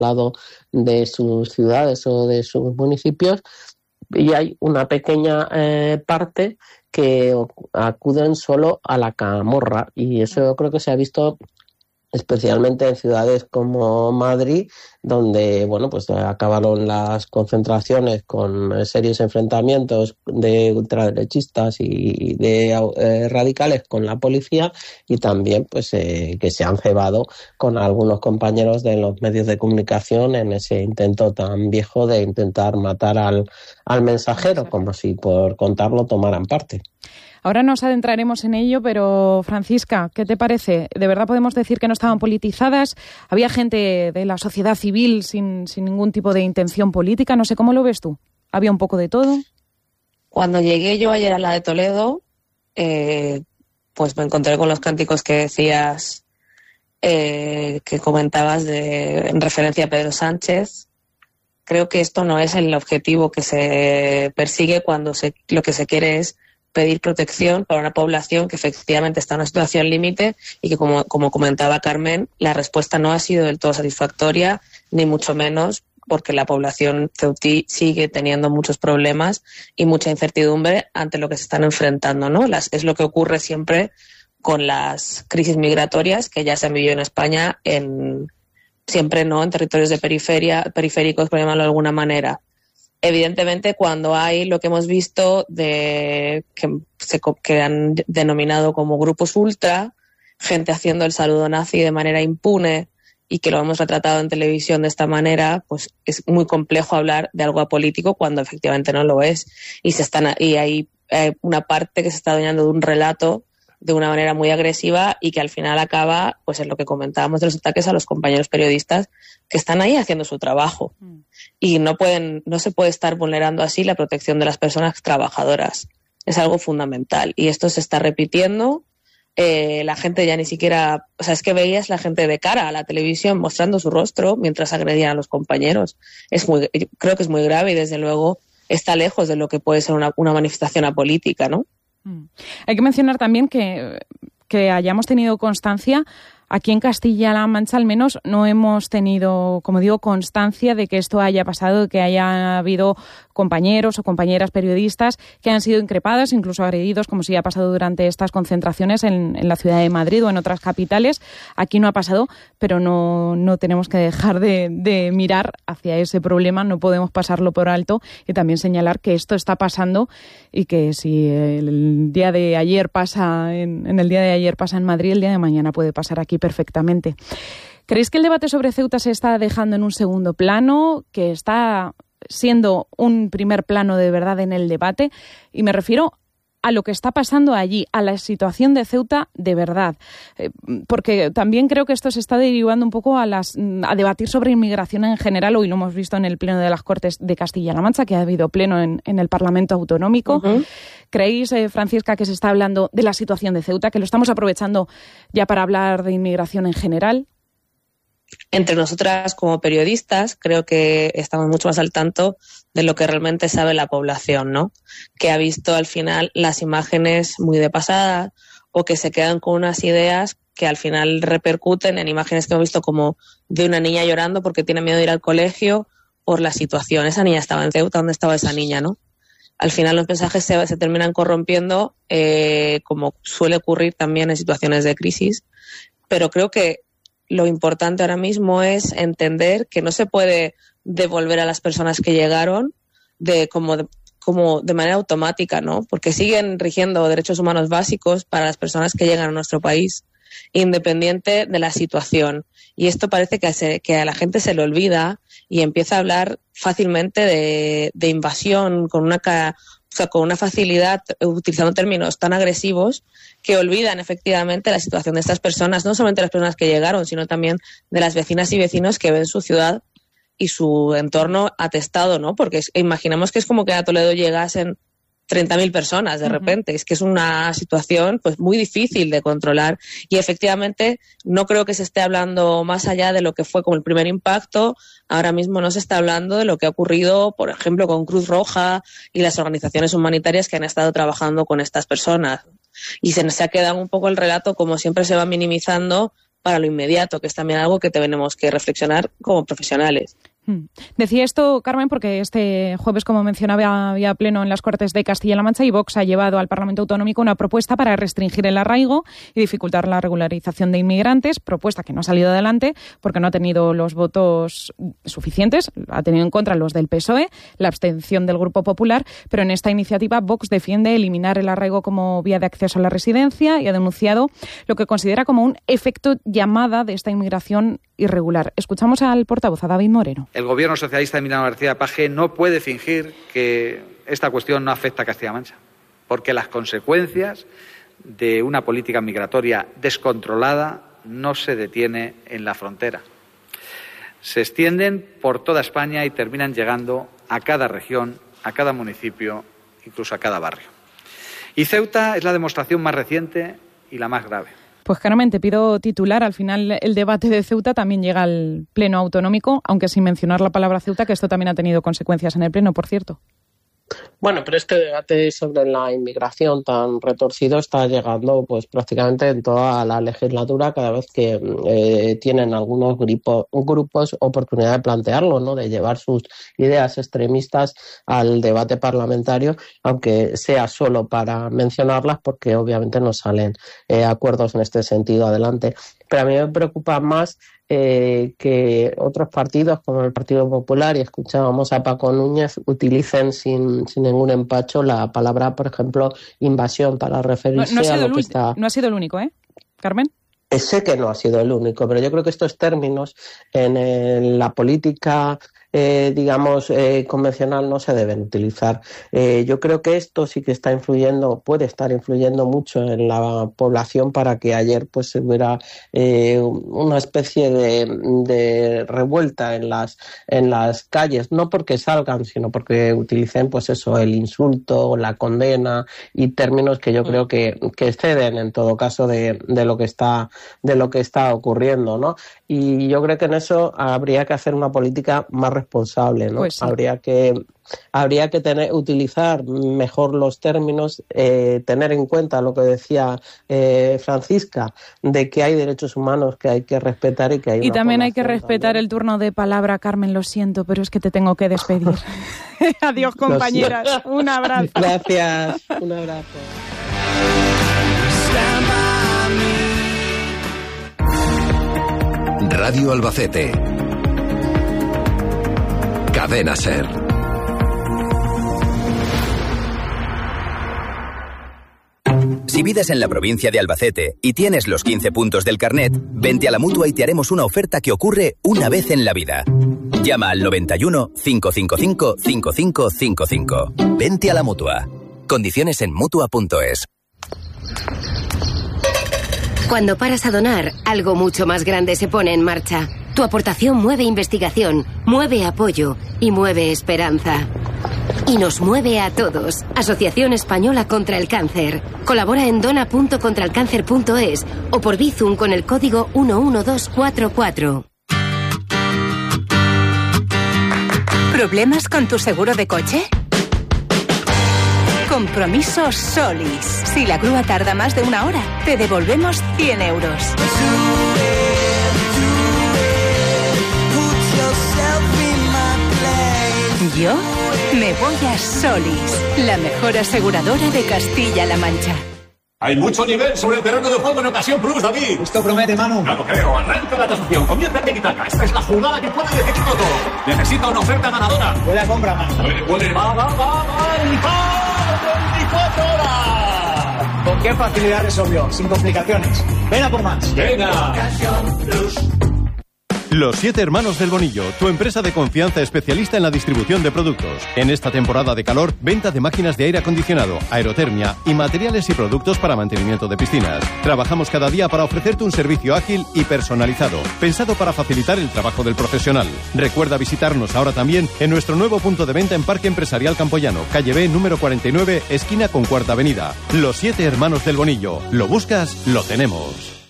lado de sus ciudades o de sus municipios, y hay una pequeña parte que acuden solo a la camorra, y eso yo creo que se ha visto especialmente en ciudades como Madrid, donde pues acabaron las concentraciones con serios enfrentamientos de ultraderechistas y de radicales con la policía, y también que se han cebado con algunos compañeros de los medios de comunicación en ese intento tan viejo de intentar matar al mensajero, como si por contarlo tomaran parte. Ahora nos adentraremos en ello, pero Francisca, ¿qué te parece? ¿De verdad podemos decir que no estaban politizadas? ¿Había gente de la sociedad civil sin ningún tipo de intención política? No sé, ¿cómo lo ves tú? ¿Había un poco de todo? Cuando llegué yo ayer a la de Toledo, pues me encontré con los cánticos que decías, que comentabas en referencia a Pedro Sánchez. Creo que esto no es el objetivo que se persigue cuando lo que se quiere es pedir protección para una población que efectivamente está en una situación límite y que, como comentaba Carmen, la respuesta no ha sido del todo satisfactoria, ni mucho menos, porque la población ceutí sigue teniendo muchos problemas y mucha incertidumbre ante lo que se están enfrentando, ¿no? Es lo que ocurre siempre con las crisis migratorias que ya se han vivido en España, siempre no en territorios de periféricos, por llamarlo de alguna manera. Evidentemente, cuando hay lo que hemos visto que han denominado como grupos ultra, gente haciendo el saludo nazi de manera impune y que lo hemos retratado en televisión de esta manera, pues es muy complejo hablar de algo apolítico cuando efectivamente no lo es. Y hay una parte que se está adueñando de un relato de una manera muy agresiva y que al final acaba pues en lo que comentábamos de los ataques a los compañeros periodistas que están ahí haciendo su trabajo. Y no se puede estar vulnerando así la protección de las personas trabajadoras. Es algo fundamental. Y esto se está repitiendo. La gente ya ni siquiera... O sea, es que veías la gente de cara a la televisión mostrando su rostro mientras agredían a los compañeros. Creo que es muy grave y, desde luego, está lejos de lo que puede ser una manifestación apolítica, ¿no? Hay que mencionar también que hayamos tenido constancia. Aquí en Castilla-La Mancha, al menos, no hemos tenido, como digo, constancia de que esto haya pasado, de que haya habido compañeros o compañeras periodistas que han sido increpadas, incluso agredidos, como sí ha pasado durante estas concentraciones en la ciudad de Madrid o en otras capitales. Aquí no ha pasado, pero no tenemos que dejar de mirar hacia ese problema, no podemos pasarlo por alto, y también señalar que esto está pasando y que si el día de ayer pasa en Madrid, el día de mañana puede pasar aquí perfectamente. ¿Creéis que el debate sobre Ceuta se está dejando en un segundo plano, que está siendo un primer plano de verdad en el debate? Y me refiero a lo que está pasando allí, a la situación de Ceuta de verdad. Porque también creo que esto se está derivando un poco a debatir sobre inmigración en general. Hoy lo hemos visto en el Pleno de las Cortes de Castilla-La Mancha, que ha habido pleno en el Parlamento Autonómico. Uh-huh. ¿Creéis, Francisca, que se está hablando de la situación de Ceuta, que lo estamos aprovechando ya para hablar de inmigración en general? Entre nosotras, como periodistas, creo que estamos mucho más al tanto de lo que realmente sabe la población, ¿no? Que ha visto al final las imágenes muy de pasada, o que se quedan con unas ideas que al final repercuten en imágenes que hemos visto, como de una niña llorando porque tiene miedo de ir al colegio por la situación. Esa niña estaba en Ceuta, ¿dónde estaba esa niña, no? Al final los mensajes se terminan corrompiendo, como suele ocurrir también en situaciones de crisis, pero creo que lo importante ahora mismo es entender que no se puede devolver a las personas que llegaron como de manera automática, ¿no? Porque siguen rigiendo derechos humanos básicos para las personas que llegan a nuestro país, independiente de la situación. Y esto parece que a la gente se le olvida y empieza a hablar fácilmente de invasión con una facilidad, utilizando términos tan agresivos, que olvidan efectivamente la situación de estas personas, no solamente las personas que llegaron, sino también de las vecinas y vecinos que ven su ciudad y su entorno atestado, ¿no? Porque imaginemos que es como que a Toledo llegasen 30.000 personas de repente. Es que es una situación pues muy difícil de controlar, y efectivamente no creo que se esté hablando más allá de lo que fue como el primer impacto. Ahora mismo no se está hablando de lo que ha ocurrido, por ejemplo, con Cruz Roja y las organizaciones humanitarias que han estado trabajando con estas personas. Y se ha quedado un poco el relato, como siempre se va minimizando, para lo inmediato, que es también algo que tenemos que reflexionar como profesionales. Decía esto, Carmen, porque este jueves, como mencionaba, había pleno en las Cortes de Castilla-La Mancha y Vox ha llevado al Parlamento Autonómico una propuesta para restringir el arraigo y dificultar la regularización de inmigrantes, propuesta que no ha salido adelante porque no ha tenido los votos suficientes, ha tenido en contra los del PSOE, la abstención del Grupo Popular, pero en esta iniciativa Vox defiende eliminar el arraigo como vía de acceso a la residencia y ha denunciado lo que considera como un efecto llamada de esta inmigración irregular. Escuchamos al portavoz, a David Moreno. El Gobierno socialista de Emiliano García Paje no puede fingir que esta cuestión no afecta a Castilla-La Mancha, porque las consecuencias de una política migratoria descontrolada no se detiene en la frontera. Se extienden por toda España y terminan llegando a cada región, a cada municipio, incluso a cada barrio. Y Ceuta es la demostración más reciente y la más grave. Pues Carmen, te pido titular. Al final el debate de Ceuta también llega al Pleno autonómico, aunque sin mencionar la palabra Ceuta, que esto también ha tenido consecuencias en el Pleno, por cierto. Bueno, pero este debate sobre la inmigración tan retorcido está llegando pues prácticamente en toda la legislatura cada vez que tienen algunos grupos oportunidad de plantearlo, ¿no? De llevar sus ideas extremistas al debate parlamentario, aunque sea solo para mencionarlas, porque obviamente no salen acuerdos en este sentido adelante. Pero a mí me preocupa más que otros partidos como el Partido Popular, y escuchábamos a Paco Núñez, utilicen sin ningún empacho la palabra, por ejemplo, invasión para referirse a lo que está... No ha sido el único, ¿eh, Carmen? Sé que no ha sido el único, pero yo creo que estos términos en la política convencional no se deben utilizar. Yo creo que esto sí que está influyendo, puede estar influyendo mucho en la población para que ayer pues hubiera una especie de revuelta en las calles, no porque salgan, sino porque utilicen pues eso, el insulto, la condena y términos que yo creo que exceden en todo caso de lo que está ocurriendo, ¿no? Y yo creo que en eso habría que hacer una política más responsable, ¿no? Pues sí. Habría que utilizar mejor los términos, tener en cuenta lo que decía Francisca, de que hay derechos humanos que hay que respetar y que hay... Y también hay que respetar el turno de palabra, Carmen, lo siento, pero es que te tengo que despedir. Adiós, compañeras. Un abrazo. Gracias. Un abrazo. Radio Albacete. Cadena SER. Si vives en la provincia de Albacete y tienes los 15 puntos del carnet, vente a la Mutua y te haremos una oferta que ocurre una vez en la vida. Llama al 91 555 5555. Vente a la Mutua. Condiciones en Mutua.es. Cuando paras a donar, algo mucho más grande se pone en marcha. Tu aportación mueve investigación, mueve apoyo y mueve esperanza. Y nos mueve a todos. Asociación Española contra el Cáncer. Colabora en dona.contralcáncer.es o por Bizum con el código 11244. ¿Problemas con tu seguro de coche? Compromiso Solis. Si la grúa tarda más de 1 hora, te devolvemos 100 euros. Yo me voy a Solis, la mejor aseguradora de Castilla-La Mancha. Hay mucho nivel sobre el terreno de juego en Ocasión Plus, David. Esto promete, Manu. No lo creo. Arranca la tasación. Comienza el tiki-taka. Esta es la jugada que puede decidirlo todo. Necesita una oferta ganadora. Buena compra, Manu. Puede. Va. 24 horas. ¿Con qué facilidad resolvió? Sin complicaciones. Ven a por más. Venga. Ocasión Plus. Los 7 Hermanos del Bonillo, tu empresa de confianza especialista en la distribución de productos. En esta temporada de calor, venta de máquinas de aire acondicionado, aerotermia y materiales y productos para mantenimiento de piscinas. Trabajamos cada día para ofrecerte un servicio ágil y personalizado, pensado para facilitar el trabajo del profesional. Recuerda visitarnos ahora también en nuestro nuevo punto de venta en Parque Empresarial Campoyano, calle B, número 49, esquina con Cuarta Avenida. Los 7 Hermanos del Bonillo. ¿Lo buscas? Lo tenemos.